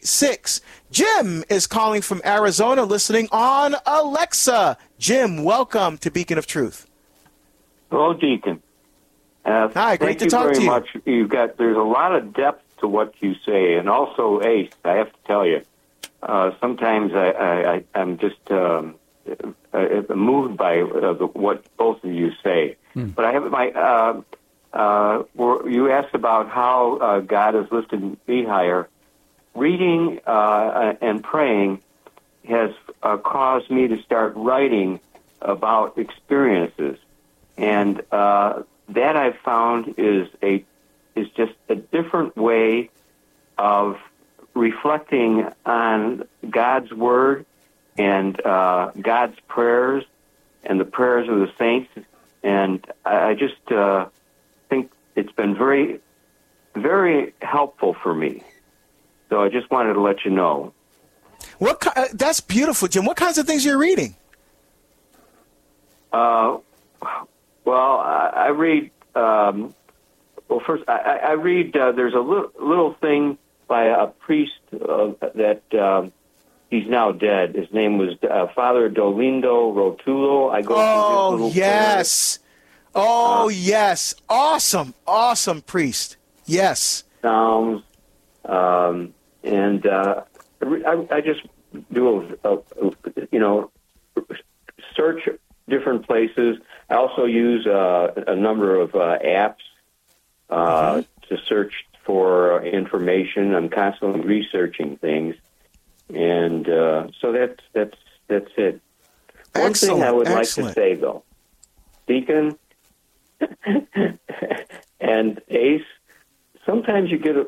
888-866-3636. Jim is calling from Arizona, listening on Alexa. Jim, welcome to Beacon of Truth. Hello, Deacon. Hi, great to talk to you. Thank you very much. There's a lot of depth to what you say, and also, Ace, I have to tell you, sometimes I'm just moved by what both of you say. But I have you asked about how God has lifted me higher. Reading and praying has caused me to start writing about experiences, and that I've found is just a different way of reflecting on God's Word and God's prayers and the prayers of the saints. And I just think it's been very, very helpful for me. So I just wanted to let you know. That's beautiful, Jim. What kinds of things are you reading? Well, I read. First, I read. There's a little thing by a priest that he's now dead. His name was Father Dolindo Rotulo. I go. Oh yes, yes, awesome priest. Yes. Psalms, and I just do search different places. I also use a number of apps to search for information. I'm constantly researching things, and so that's it. One thing I would like to say, though, Deacon and Ace, sometimes you get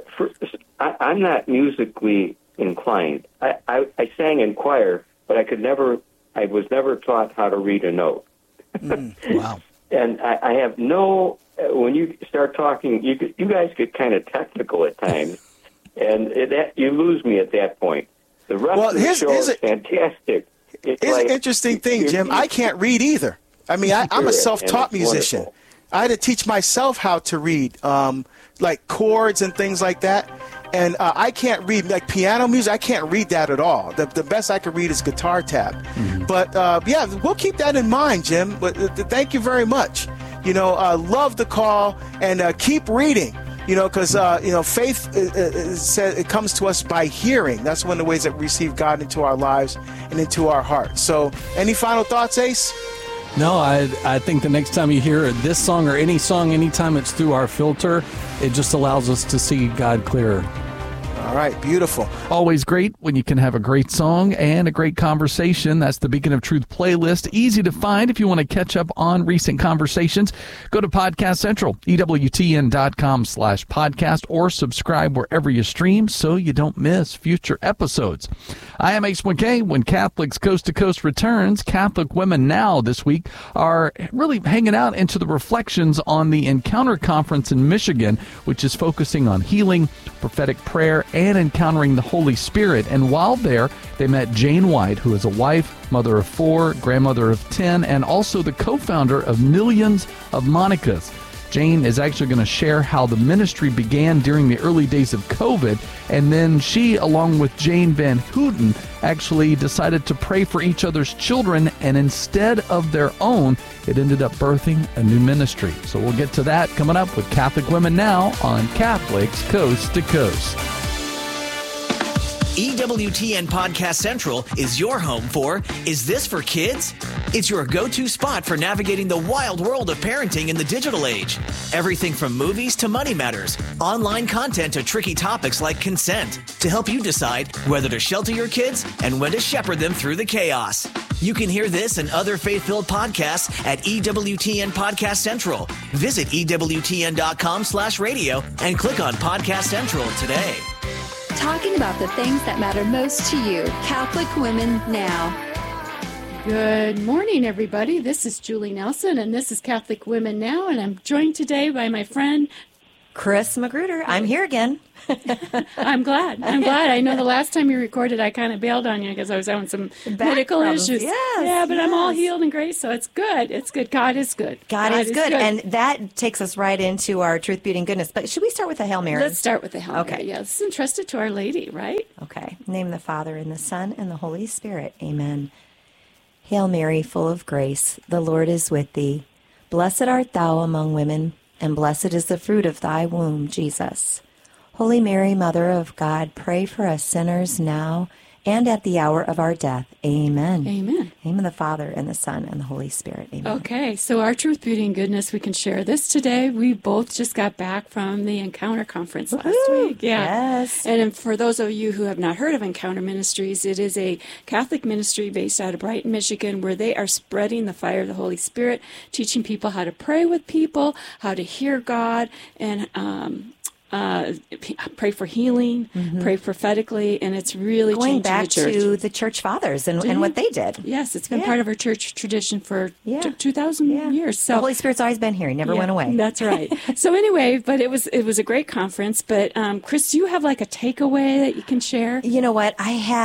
I'm not musically inclined. I sang in choir, but I was never taught how to read a note. Wow. And I have no, when you start talking, you guys get kind of technical at times, and you lose me at that point. The rest of the show is fantastic. Here's an interesting thing, Jim. I can't read either. I mean, I'm a self-taught musician. Wonderful. I had to teach myself how to read, like chords and things like that. And I can't read, like piano music, I can't read that at all. The best I can read is guitar tab. But, yeah, we'll keep that in mind, Jim. But thank you very much. Love the call, and keep reading, because, faith it comes to us by hearing. That's one of the ways that we receive God into our lives and into our hearts. So any final thoughts, Ace? No, I think the next time you hear this song or any song, anytime it's through our filter, it just allows us to see God clearer. All right, beautiful. Always great when you can have a great song and a great conversation. That's the Beacon of Truth playlist. Easy to find if you want to catch up on recent conversations. Go to Podcast Central, EWTN.com/podcast, or subscribe wherever you stream so you don't miss future episodes. I am Ace McKay. When Catholics Coast to Coast returns, Catholic Women Now this week are really hanging out into the reflections on the Encounter Conference in Michigan, which is focusing on healing, prophetic prayer, and encountering the Holy Spirit. And while there, they met Jane White, who is a wife, mother of 4, grandmother of 10, and also the co-founder of Millions of Monicas. Jane is actually going to share how the ministry began during the early days of COVID, and then she, along with Jane Van Houten, actually decided to pray for each other's children, and instead of their own, it ended up birthing a new ministry. So we'll get to that coming up with Catholic Women Now on Catholics Coast to Coast. EWTN Podcast Central is your home for Is This for Kids? It's your go-to spot for navigating the wild world of parenting in the digital age. Everything from movies to money matters, online content to tricky topics like consent, to help you decide whether to shelter your kids and when to shepherd them through the chaos. You can hear this and other faith-filled podcasts at EWTN Podcast Central. Visit EWTN.com/radio and click on Podcast Central today. Talking about the things that matter most to you. Catholic Women Now. Good morning, everybody. This is Julie Nelson, and this is Catholic Women Now, and I'm joined today by my friend Chris Magruder. I'm here again. I'm glad. I know the last time you recorded, I kind of bailed on you because I was having some medical issues. Yes, yeah, but I'm all healed in grace, so it's good. It's good. God is good. God is good. And that takes us right into our Truth, Beauty, and Goodness. But should we start with the Hail Mary? Let's start with the Hail Mary. Okay. Yeah, this is entrusted to Our Lady, right? Okay. In the name of the Father, and the Son, and the Holy Spirit. Amen. Hail Mary, full of grace, the Lord is with thee. Blessed art thou among women, and blessed is the fruit of thy womb, Jesus. Holy Mary, Mother of God, pray for us sinners now and at the hour of our death. Amen. Amen. In the name of the Father, and the Son, and the Holy Spirit. Amen. Okay, so our Truth, Beauty, and Goodness, we can share this today. We both just got back from the Encounter Conference last week. Yeah. Yes. And for those of you who have not heard of Encounter Ministries, it is a Catholic ministry based out of Brighton, Michigan, where they are spreading the fire of the Holy Spirit, teaching people how to pray with people, how to hear God, and pray for healing, pray prophetically, and it's really Going changing back the church. to the church fathers and what they did. Yes, it's been part of our church tradition for 2,000 years. So the Holy Spirit's always been here. He never went away. That's right. So anyway, but it was a great conference. But Chris, do you have like a takeaway that you can share? You know what?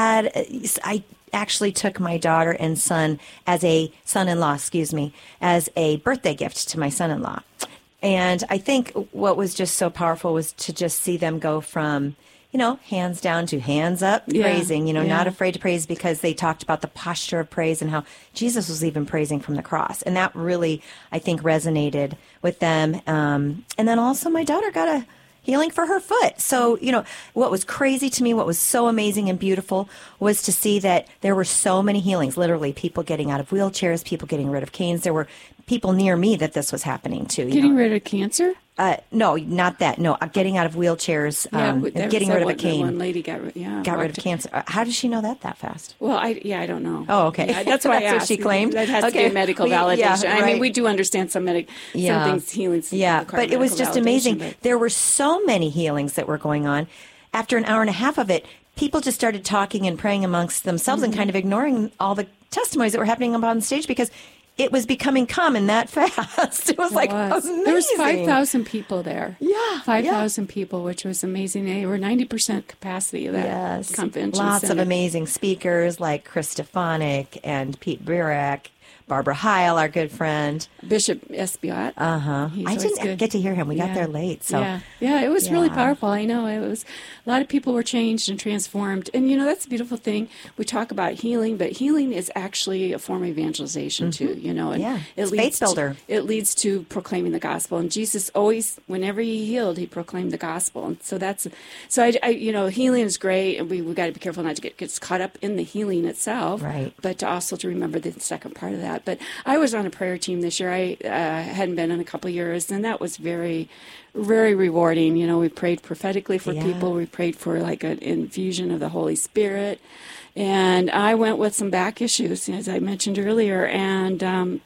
I actually took my daughter and son as a son-in-law, as a birthday gift to my son-in-law. And I think what was just so powerful was to just see them go from, hands down to hands up, praising, not afraid to praise, because they talked about the posture of praise and how Jesus was even praising from the cross. And that really, I think, resonated with them. And then also my daughter got a healing for her foot. So, what was crazy to me, what was so amazing and beautiful was to see that there were so many healings, literally people getting out of wheelchairs, people getting rid of canes. There were people near me that this was happening to. Getting rid of cancer? No, not that. No, getting out of wheelchairs, getting rid of a cane. One lady got rid of cancer. How does she know that fast? Well, I don't know. Oh, okay. Yeah, that's why I asked. What she claimed. That has to be a medical validation. Yeah, right. I mean, we do understand some things, healings. Yeah, but it was just amazing. But there were so many healings that were going on. After an hour and a half of it, people just started talking and praying amongst themselves and kind of ignoring all the testimonies that were happening up on stage because it was becoming common that fast. It was amazing. There was 5,000 people there. Yeah. 5,000 people, which was amazing. They were 90% capacity of that convention Lots center. of amazing speakers like Chris Stefanik and Pete Burek, Barbara Heil, our good friend. Bishop Espiat. I didn't get to hear him. We got there late. So it was really powerful. I know it was. A lot of people were changed and transformed. And, that's a beautiful thing. We talk about healing, but healing is actually a form of evangelization, too, And it's faith builder. It leads to proclaiming the gospel. And Jesus always, whenever he healed, he proclaimed the gospel. And so healing is great. And we got to be careful not to get caught up in the healing itself. Right. But also to remember the second part of that. But I was on a prayer team this year. I hadn't been in a couple of years, and that was very, very rewarding. We prayed prophetically for people. We prayed for like an infusion of the Holy Spirit. And I went with some back issues, as I mentioned earlier. And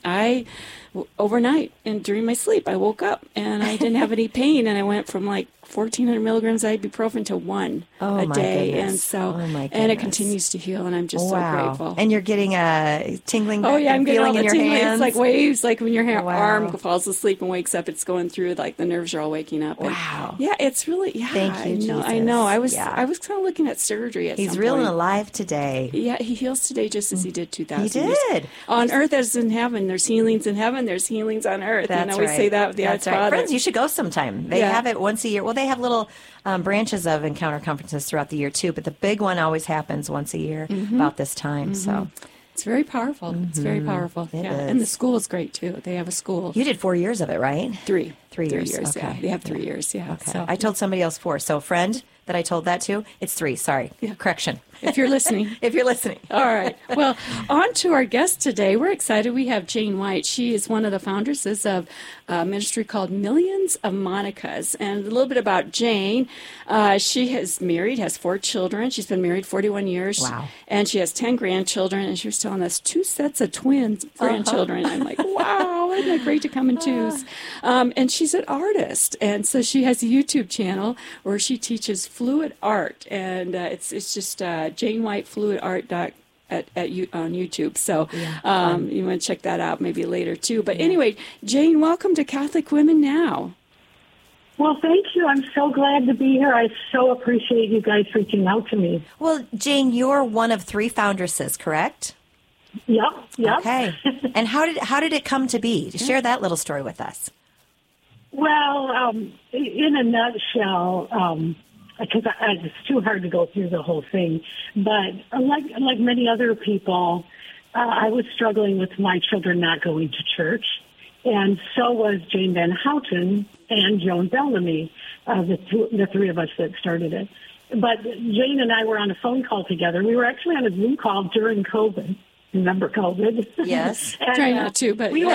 overnight and during my sleep, I woke up and I didn't have any pain. And I went from like 1,400 milligrams of ibuprofen to one a day. Goodness. And so, and it continues to heal. And I'm just so grateful. And you're getting a tingling I'm getting all feeling the in your tingling. hands. It's like waves, like when your arm falls asleep and wakes up, it's going through, like the nerves are all waking up. And it's really, Thank you, Jesus. I know. I was kind of looking at surgery at He's some real point. and alive today. Yeah, he heals today just as he did 2,000 He years. did. On earth as in heaven. There's healings in heaven. There's healings on earth. That's we say that with the That's right. Father. Friends, you should go sometime. They have it once a year. Well, they have little branches of Encounter conferences throughout the year, too. But the big one always happens once a year about this time. So it's very powerful. It's very powerful. It is. And the school is great, too. They have a school. You did 4 years of it, right? 3 years. years, Okay. yeah. They have 3 years, yeah. Okay. So, I told somebody else 4. So, friend that I told that to, it's 3. Sorry. Correction. if you're listening. If you're listening. All right. Well, on to our guest today. We're excited. We have Jane White. She is one of the foundresses of a ministry called Millions of Monicas. And a little bit about Jane. She has married, has 4 children. She's been married 41 years. Wow. And she has 10 grandchildren. And she was telling us 2 sets of twins grandchildren. I'm like, wow, isn't that great to come in 2s? And she's an artist. And so she has a YouTube channel where she teaches fluid art. And it's just Jane White Fluid Art on YouTube. So you want to check that out maybe later too. But anyway, Jane, welcome to Catholic Women Now. Well, thank you. I'm so glad to be here. I so appreciate you guys reaching out to me. Well, Jane, you're one of 3 foundresses, correct? Yep. Okay. And how did it come to be? Share that little story with us. Well, in a nutshell, because it's too hard to go through the whole thing, but like many other people, I was struggling with my children not going to church, and so was Jane Van Houten and Joan Bellamy, the 3 of us that started it. But Jane and I were on a phone call together. We were actually on a Zoom call during COVID. Remember COVID? Yes. And, try not to, but we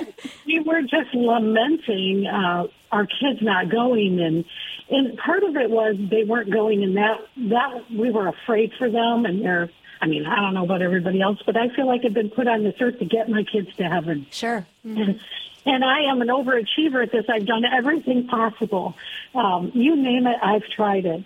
were just lamenting our kids not going, and part of it was they weren't going, and that we were afraid for them, and I don't know about everybody else, but I feel like I've been put on this earth to get my kids to heaven. Sure. Mm-hmm. And I am an overachiever at this. I've done everything possible. You name it, I've tried it.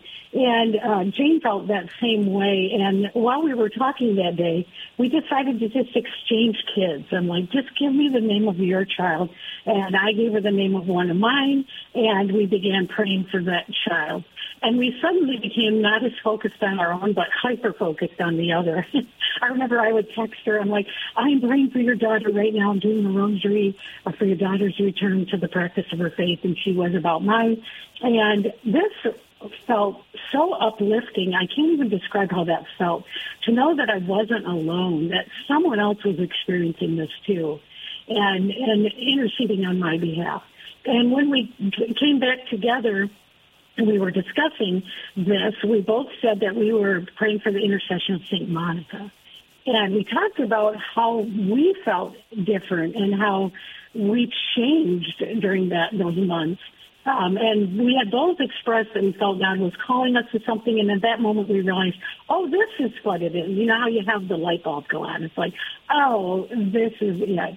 And Jane felt that same way. And while we were talking that day, we decided to just exchange kids. I'm like, just give me the name of your child. And I gave her the name of one of mine, and we began praying for that child. And we suddenly became not as focused on our own, but hyper-focused on the other. I remember I would text her, I'm like, I'm praying for your daughter right now. I'm doing the rosary for your daughter's return to the practice of her faith, and she was about mine. And this felt so uplifting. I can't even describe how that felt. To know that I wasn't alone, that someone else was experiencing this too, and interceding on my behalf. And when we came back together, and we were discussing this, we both said that we were praying for the intercession of St. Monica. And we talked about how we felt different and how we changed during those months. And we had both expressed that we felt God was calling us to something, and at that moment we realized, oh, this is what it is. You know how you have the light bulb go on? It's like, oh, this is it.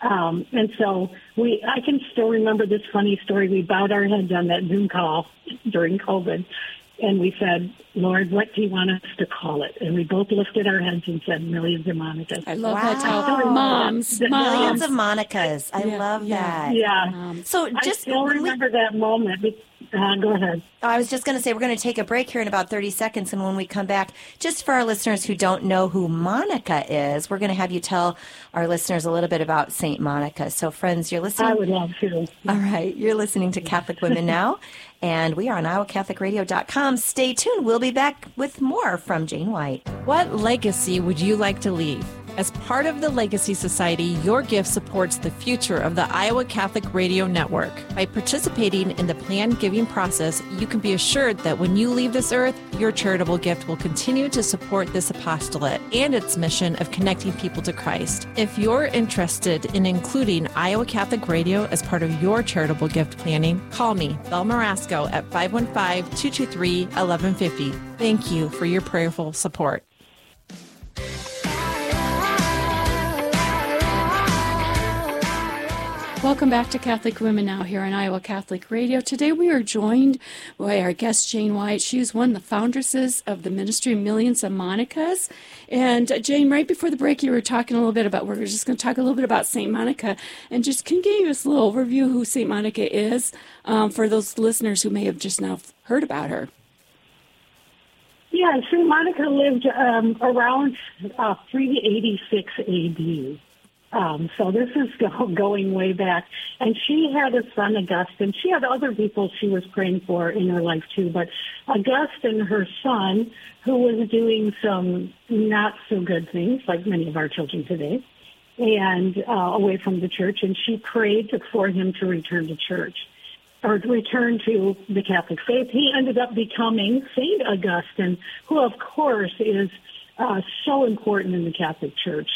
And so I can still remember this funny story. We bowed our heads on that Zoom call during COVID, and we said, Lord, what do you want us to call it? And we both lifted our heads and said, Millions of Monicas. I love that how moms. Millions of Monicas. I love that. Yeah. So I still remember that moment. Go ahead. I was just going to say, we're going to take a break here in about 30 seconds, and when we come back, just for our listeners who don't know who Monica is, we're going to have you tell our listeners a little bit about St. Monica. So, friends, you're listening. I would love to. All right. You're listening to Catholic Women Now, and we are on iowacatholicradio.com. Stay tuned. We'll be back with more from Jane White. What legacy would you like to leave? As part of the Legacy Society, your gift supports the future of the Iowa Catholic Radio Network. By participating in the planned giving process, you can be assured that when you leave this earth, your charitable gift will continue to support this apostolate and its mission of connecting people to Christ. If you're interested in including Iowa Catholic Radio as part of your charitable gift planning, call me, Belle Marasco, at 515-223-1150. Thank you for your prayerful support. Welcome back to Catholic Women Now here on Iowa Catholic Radio. Today we are joined by our guest, Jane White. She's one of the foundresses of the ministry Millions of Monicas. And Jane, right before the break, you were talking a little bit about, we're just going to talk a little bit about St. Monica. And just can you give us a little overview of who St. Monica is for those listeners who may have just now heard about her? Yeah, St. Monica lived around 386 A.D., so this is going way back. And she had a son, Augustine. She had other people she was praying for in her life, too. But Augustine, her son, who was doing some not-so-good things, like many of our children today, and away from the church, and she prayed for him to return to church, or to return to the Catholic faith. He ended up becoming St. Augustine, who, of course, is so important in the Catholic Church.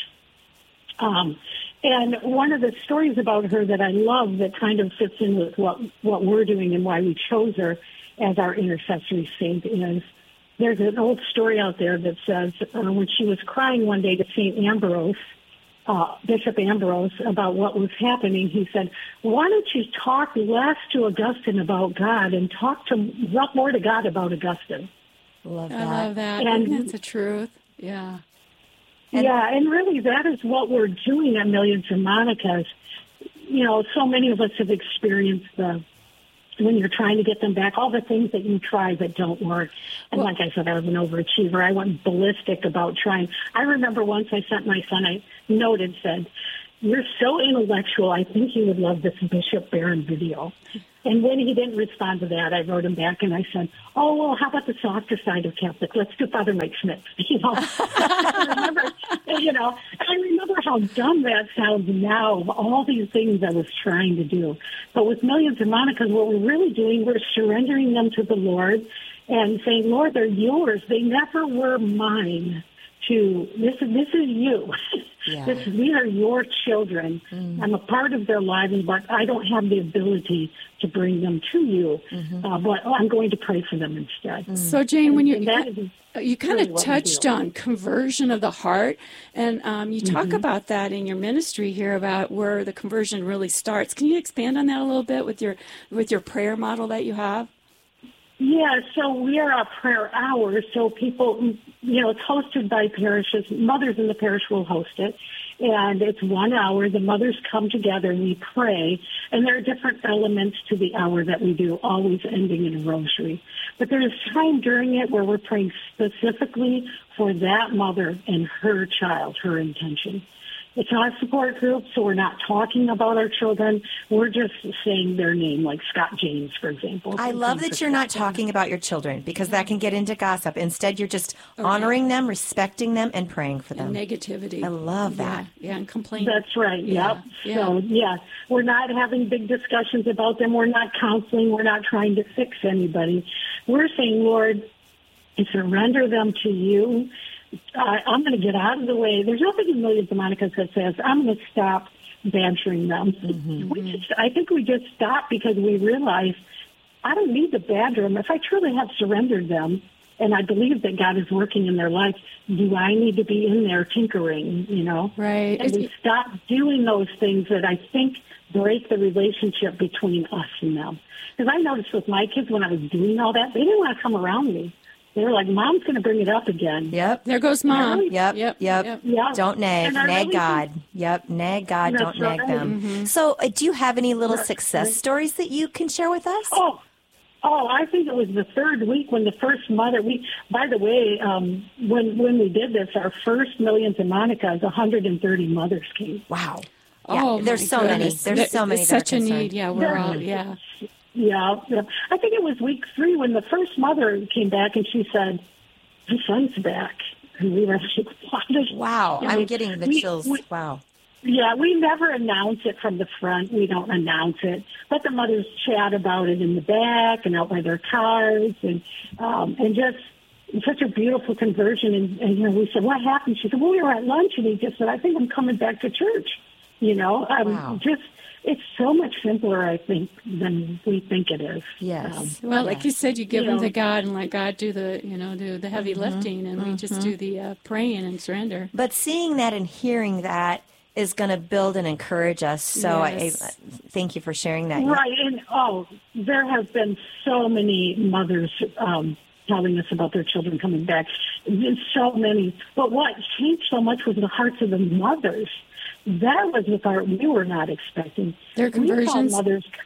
And one of the stories about her that I love that kind of fits in with what we're doing and why we chose her as our intercessory saint is there's an old story out there that says when she was crying one day to St. Ambrose, Bishop Ambrose, about what was happening, he said, why don't you talk less to Augustine about God and talk more to God about Augustine? Love that. I love that. And that's the truth. Yeah. And really that is what we're doing at Millions of Monicas. You know, so many of us have experienced the when you're trying to get them back, all the things that you try that don't work. And like I said, I was an overachiever. I went ballistic about trying. I remember once I sent my son, I noted, said, "You're so intellectual, I think you would love this Bishop Barron video." And when he didn't respond to that, I wrote him back and I said, "Oh, well, how about the softer side of Catholic? Let's do Father Mike Schmidt." I remember how dumb that sounds now, of all these things I was trying to do. But with Millions of Monicas, what we're really doing, we're surrendering them to the Lord and saying, "Lord, they're yours. They never were mine. This is you. Yeah. These are your children. I'm a part of their lives, but I don't have the ability to bring them to you. But I'm going to pray for them instead." So, Jane, when you kind really of touched on conversion of the heart, and you talk about that in your ministry here about where the conversion really starts. Can you expand on that a little bit with your prayer model that you have? Yeah, so we are a prayer hour, so people, it's hosted by parishes. Mothers in the parish will host it, and it's 1 hour. The mothers come together and we pray, and there are different elements to the hour that we do, always ending in a rosary. But there is time during it where we're praying specifically for that mother and her child, her intention. It's not a support group, so we're not talking about our children. We're just saying their name, like Scott James, for example. I love that you're not talking about your children, because that can get into gossip. Instead, you're just honoring them, respecting them, and praying for them. And negativity. I love that. Yeah, and complaint. That's right, Yeah. yep. So, we're not having big discussions about them. We're not counseling. We're not trying to fix anybody. We're saying, Lord, I surrender them to you. I'm going to get out of the way. There's nothing in Millions of Monicas that says, I'm going to stop bantering them. I think we just stop because we realize I don't need to badger them. If I truly have surrendered them and I believe that God is working in their life, do I need to be in there tinkering, Right. And we stop doing those things that I think break the relationship between us and them. Because I noticed with my kids when I was doing all that, they didn't want to come around me. They were like, Mom's going to bring it up again. Yep. There goes Mom. Yep. Don't nag. Nag God. Yep. Nag God. Don't nag them. So do you have any little success stories that you can share with us? Oh, I think it was the third week when the first mother, by the way, when we did this, our first Millions of Monicas, 130 mothers came. Wow. Oh, yeah. There's so many. There's so many. It's such a need. Yeah, we're all, yeah. Yeah. I think it was week 3 when the first mother came back and she said, "My son's back." And we were like, "What?" Wow. I'm getting the chills. Wow. Yeah, we never announce it from the front. We don't announce it. But the mothers chat about it in the back and out by their cars and just such a beautiful conversion. And we said, "What happened?" She said, "Well, we were at lunch," and he just said, "I think I'm coming back to church." Wow. It's so much simpler, I think, than we think it is. Yes. Like you said, you give them to God and let God do the heavy lifting, and we just do the praying and surrender. But seeing that and hearing that is going to build and encourage us. So Yes. I thank you for sharing that. Right. And, there have been so many mothers telling us about their children coming back. So many. But what changed so much was the hearts of the mothers. That was the part we were not expecting. Their conversions?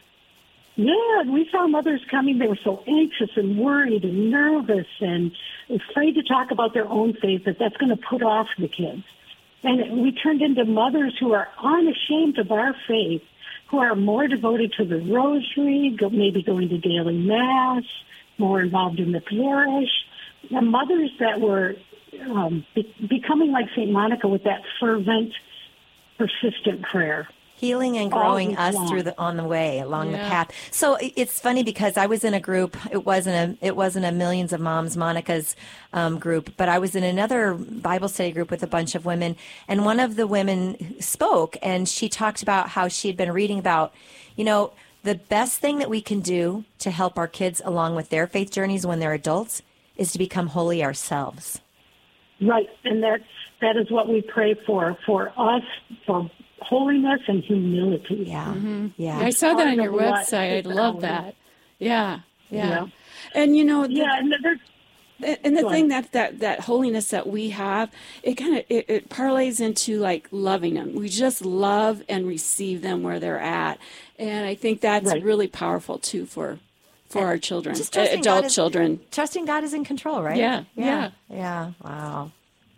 We saw mothers coming. They were so anxious and worried and nervous and afraid to talk about their own faith, that's going to put off the kids. And we turned into mothers who are unashamed of our faith, who are more devoted to the rosary, maybe going to daily mass, more involved in the parish. And mothers that were becoming like St. Monica with that fervent, persistent prayer. Healing and growing us on the way along the path. So it's funny because I was in a group. It wasn't a Millions of Moms Monica's group, but I was in another Bible study group with a bunch of women, and one of the women spoke, and she talked about how she had been reading about, the best thing that we can do to help our kids along with their faith journeys when they're adults is to become holy ourselves. Right, and that is what we pray for us, for holiness and humility. Yeah, yeah. I saw that on your website. I love that. Yeah. And and And the thing that holiness that we have, it parlays into like loving them. We just love and receive them where they're at, and I think that's really powerful too for our children, adult children. Trusting God is in control, right? Yeah. Wow.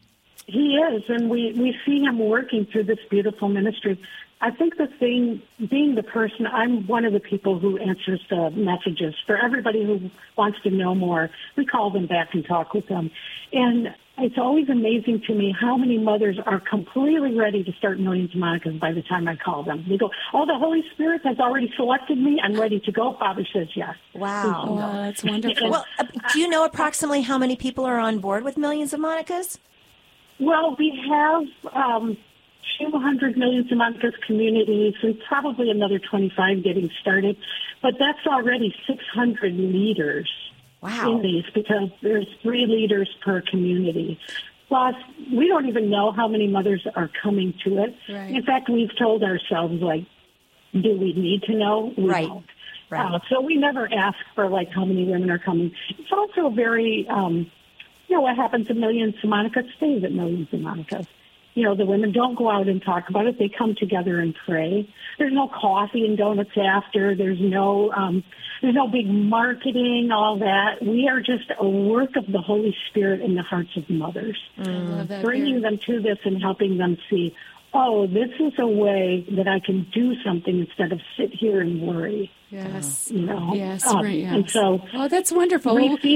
He is, and we see him working through this beautiful ministry. I think the thing, being the person, I'm one of the people who answers the messages. For everybody who wants to know more, we call them back and talk with them. And it's always amazing to me how many mothers are completely ready to start Millions of Monicas by the time I call them. They go, oh, the Holy Spirit has already selected me. I'm ready to go. Father says yes. Wow. That's wonderful. Well, do you know approximately how many people are on board with Millions of Monicas? Well, we have 200 Millions of Monicas communities and probably another 25 getting started. But that's already 600 leaders in these, because there's 3 leaders per community. Plus, we don't even know how many mothers are coming to it. Right. In fact, we've told ourselves, like, do we need to know? We don't. Right. So we never ask for, like, how many women are coming. It's also very, what happens at Millions of Monicas stays at Millions of Monicas. The women don't go out and talk about it. They come together and pray. There's no coffee and donuts after. There's no big marketing, all that. We are just a work of the Holy Spirit in the hearts of mothers, bringing them to this and helping them see, oh, this is a way that I can do something instead of sit here and worry. Yes. Yes. And so, that's wonderful.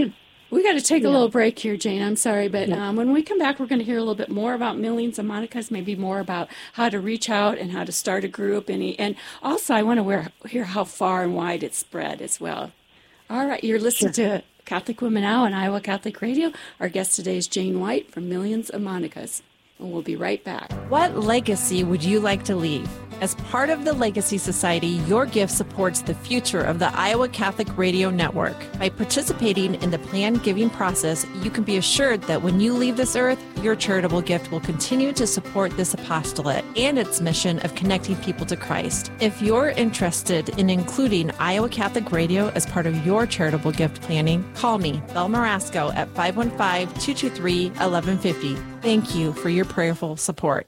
We got to take a little break here, Jane. I'm sorry, but when we come back, we're going to hear a little bit more about Millions of Monicas, maybe more about how to reach out and how to start a group. And also, I want to hear how far and wide it's spread as well. All right, you're listening to Catholic Women Now on Iowa Catholic Radio. Our guest today is Jane White from Millions of Monicas. And we'll be right back. What legacy would you like to leave? As part of the Legacy Society, your gift supports the future of the Iowa Catholic Radio Network. By participating in the planned giving process, you can be assured that when you leave this earth, your charitable gift will continue to support this apostolate and its mission of connecting people to Christ. If you're interested in including Iowa Catholic Radio as part of your charitable gift planning, call me, Belle Marasco, at 515-223-1150. Thank you for your prayerful support.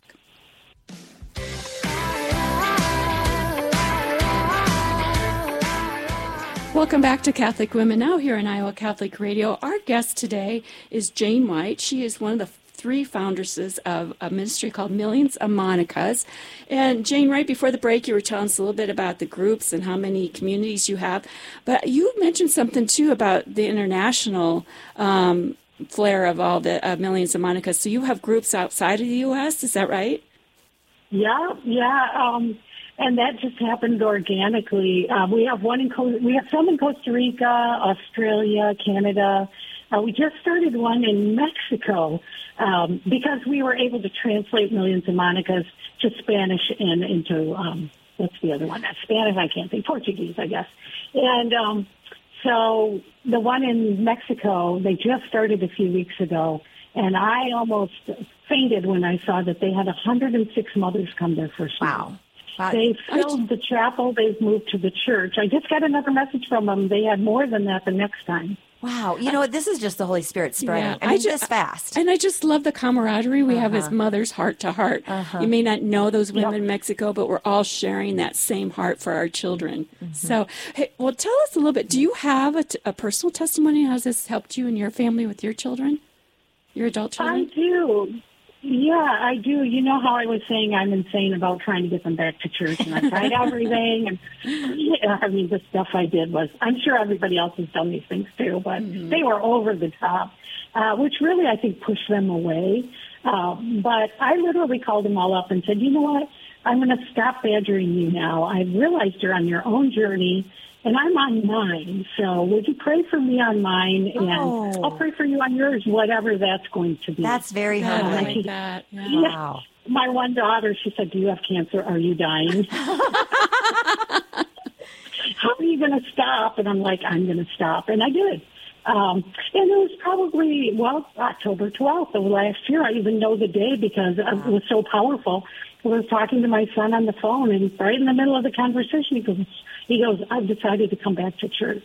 Welcome back to Catholic Women Now here on Iowa Catholic Radio. Our guest today is Jane White. She is one of the 3 foundresses of a ministry called Millions of Monicas. And Jane, right before the break, you were telling us a little bit about the groups and how many communities you have. But you mentioned something, too, about the international flair of all the Millions of Monicas. So you have groups outside of the U.S., is that right? Yeah. And that just happened organically. We have some in Costa Rica, Australia, Canada. We just started one in Mexico because we were able to translate Millions of Monicas to Spanish and into what's the other one? Spanish, I can't think. Portuguese, I guess. And so the one in Mexico, they just started a few weeks ago, and I almost fainted when I saw that they had 106 mothers come their first Wow. They filled the chapel. They've moved to the church. I just got another message from them. They had more than that the next time. Wow. You know what? This is just the Holy Spirit spreading. Yeah, I mean, this fast. And I just love the camaraderie we have as mothers, heart to heart. You may not know those women in Mexico, but we're all sharing that same heart for our children. So, hey, well, tell us a little bit. Do you have a personal testimony? How has this helped you and your family with your children, your adult children? I do. Yeah, I do. You know how I was saying I'm insane about trying to get them back to church, and I tried everything. And the stuff I did was, I'm sure everybody else has done these things too, but they were over the top, which really I think pushed them away. But I literally called them all up and said, you know what? I'm going to stop badgering you now. I've realized you're on your own journey, and I'm on mine. So would you pray for me on mine? And I'll pray for you on yours, whatever that's going to be. That's very humbling. I like that. Yeah. Wow. My one daughter, she said, do you have cancer? Are you dying? How are you going to stop? And I'm like, I'm going to stop. And I did. And it was probably, October 12th of last year. I even know the day because it was so powerful. I was talking to my son on the phone, and right in the middle of the conversation, he goes, I've decided to come back to church.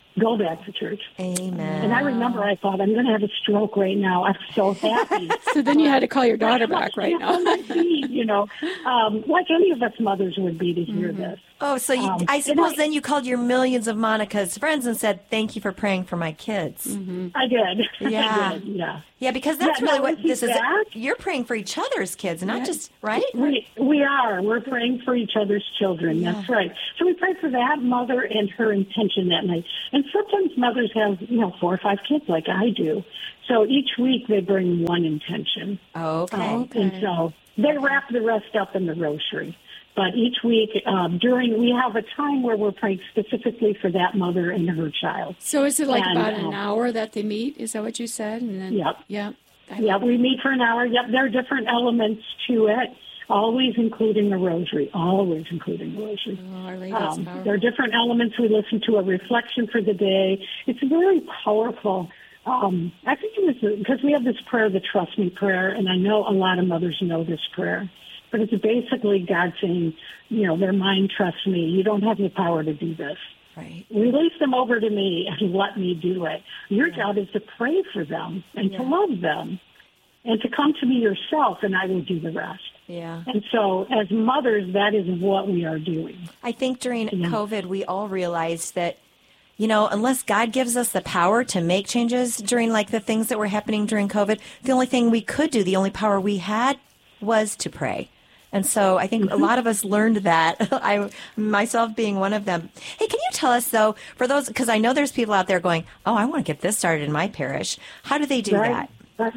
go back to church. Amen. And I remember I thought, I'm going to have a stroke right now. I'm so happy. So then you had to call your daughter back right now. You know, like any of us mothers would be to hear this. Oh, so I suppose then you called your millions of Monica's friends and said, thank you for praying for my kids. I did. Yeah. I did, yeah. Yeah, because that's really what this is. Back? You're praying for each other's kids, not just, right? We are. We're praying for each other's children. Yeah. That's right. So we pray for that mother and her intention that night. And sometimes mothers have, 4 or 5 kids like I do. So each week they bring one intention. Okay. And so they wrap the rest up in the rosary. But each week, we have a time where we're praying specifically for that mother and her child. So is it like about an hour that they meet? Is that what you said? And then, Yep. Yep. Yeah, we meet for an hour. Yep, there are different elements to it, always including the rosary. Always including the rosary. Oh, Our Lady, that's powerful. There are different elements. We listen to a reflection for the day. It's very powerful. I think it was because we have this prayer, the Trust Me prayer, and I know a lot of mothers know this prayer. But it's basically God saying, their mind trusts me. You don't have the power to do this. Right. Release them over to me and let me do it. Your job is to pray for them and to love them and to come to me yourself, and I will do the rest. Yeah. And so as mothers, that is what we are doing. I think during COVID, we all realized that, unless God gives us the power to make changes during like the things that were happening during COVID, the only thing we could do, the only power we had was to pray. And so I think a lot of us learned that, I myself being one of them. Hey, can you tell us, though, for those, because I know there's people out there going, oh, I want to get this started in my parish. How do they do that?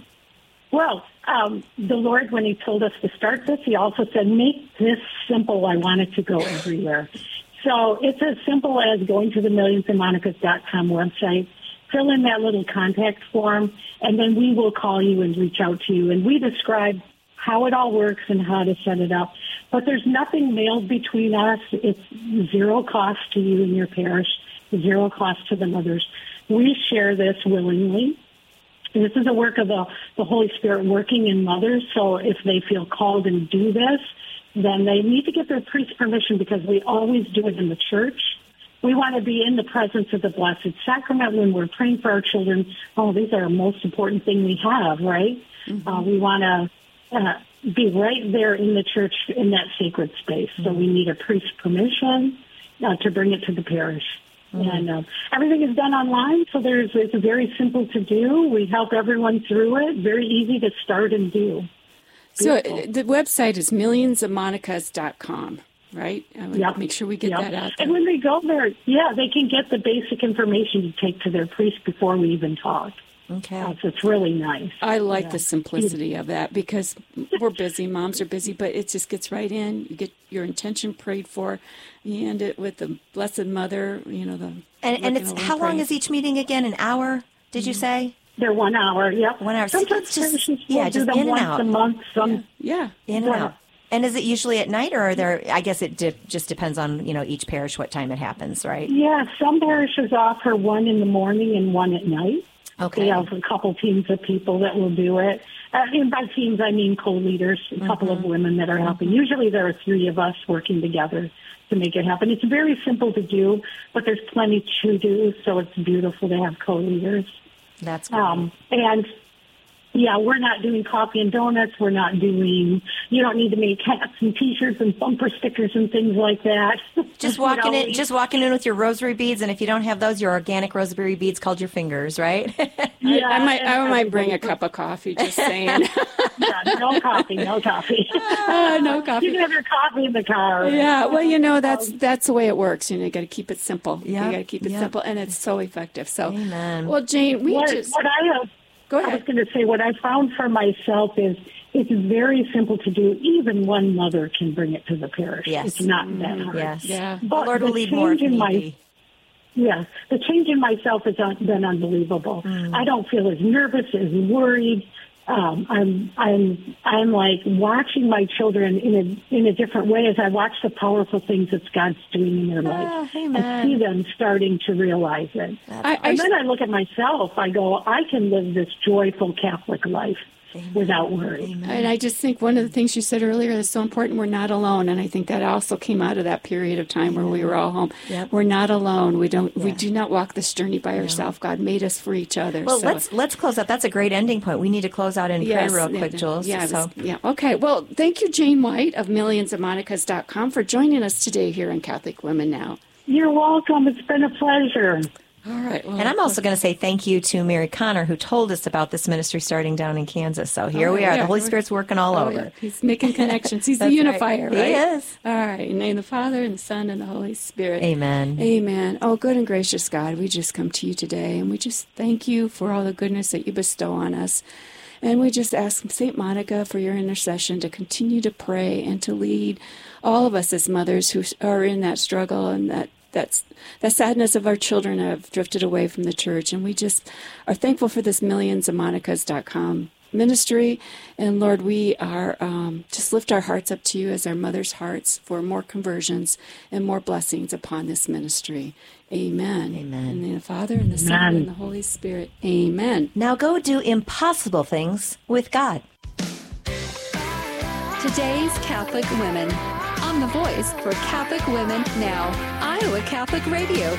Well, the Lord, when he told us to start this, he also said, make this simple. I want it to go everywhere. So it's as simple as going to the millionsofmonicas.com website, fill in that little contact form, and then we will call you and reach out to you. And we describe how it all works and how to set it up. But there's nothing mailed between us. It's zero cost to you and your parish, zero cost to the mothers. We share this willingly. This is a work of the Holy Spirit working in mothers, so if they feel called and do this, then they need to get their priest's permission because we always do it in the church. We want to be in the presence of the Blessed Sacrament when we're praying for our children. Oh, these are the most important thing we have, right? We want to be right there in the church in that sacred space. So we need a priest's permission to bring it to the parish. And everything is done online, so it's very simple to do. We help everyone through it. Very easy to start and do. Beautiful. So the website is millionsofmonicas.com, right? I would make sure we get that out there. And when they go there, they can get the basic information to take to their priest before we even talk. Okay. So it's really nice. I like the simplicity of that because we're busy, moms are busy, but it just gets right in. You get your intention prayed for. You end it with the Blessed Mother, And it's how long is each meeting again? An hour, did you say? They're 1 hour, yep. 1 hour. Sometimes just do in them and once out. a month. In and out. And is it usually at night, or are there? I guess it just depends on each parish what time it happens, right? Yeah, some parishes offer 1 in the morning and 1 at night. Okay. We have a couple teams of people that will do it. And by teams, I mean co-leaders, a couple of women that are helping. Usually there are 3 of us working together to make it happen. It's very simple to do, but there's plenty to do, so it's beautiful to have co-leaders. That's great. And we're not doing coffee and donuts. We're not doing, you don't need to make hats and T-shirts and bumper stickers and things like that. Just walking in with your rosary beads, and if you don't have those, your organic rosary beads called your fingers, right? I might bring a cup of coffee, just saying. No coffee. No coffee. You can have your coffee in the car. Yeah, well, that's the way it works. You got to keep it simple. Yeah. You got to keep it simple, and it's so effective. So, Amen. Well, Jane, Go ahead. I was going to say what I found for myself is it's very simple to do. Even one mother can bring it to the parish. Yes. It's not that hard. Yes. Yeah. But the Lord will lead more if need be. Yeah, the change in myself has been unbelievable. I don't feel as nervous, as worried. I'm like watching my children in a different way as I watch the powerful things that God's doing in their life. Amen. I see them starting to realize it. And then I look at myself. I go, I can live this joyful Catholic life. without worry. And I just think one of the things you said earlier is so important. We're not alone, and I think that also came out of that period of time where we were all home. Yep. We're not alone. We do not walk this journey by ourselves. God made us for each other. Well, so. let's close out. That's a great ending point. We need to close out in prayer real quick, Jules. Yeah. Okay. Well, thank you, Jane White of MillionsOfMonicas.com, for joining us today here on Catholic Women Now. You're welcome. It's been a pleasure. All right. Well, And I'm also going to say thank you to Mary Connor, who told us about this ministry starting down in Kansas. So here we are. The Holy Spirit's working all over. Yeah. He's making connections. He's the That's unifier, right? He is. All right. In the name of the Father, and the Son, and the Holy Spirit. Amen. Amen. Oh, good and gracious God, we just come to you today, and we just thank you for all the goodness that you bestow on us. And we just ask St. Monica for your intercession to continue to pray and to lead all of us as mothers who are in that struggle and that sadness of our children have drifted away from the church. And we just are thankful for this MillionsOfMonicas.com ministry. And Lord, we are just lift our hearts up to you as our mothers' hearts for more conversions and more blessings upon this ministry. Amen. Amen. In the name of the Father, and the Son, and the Holy Spirit. Amen. Now go do impossible things with God. Today's Catholic Women. I'm the voice for Catholic Women Now, Iowa Catholic Radio.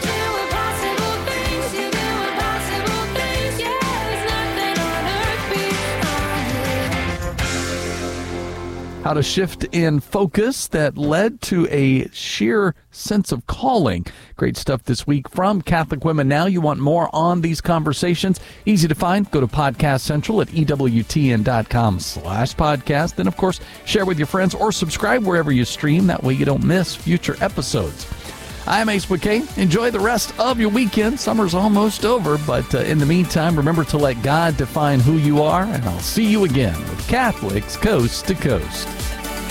How to shift in focus that led to a sheer sense of calling. Great stuff this week from Catholic Women Now. You want more on these conversations? Easy to find. Go to Podcast Central at EWTN.com/podcast. And, of course, share with your friends or subscribe wherever you stream. That way you don't miss future episodes. I'm Ace McKay. Enjoy the rest of your weekend. Summer's almost over, but in the meantime, remember to let God define who you are, and I'll see you again with Catholics Coast to Coast.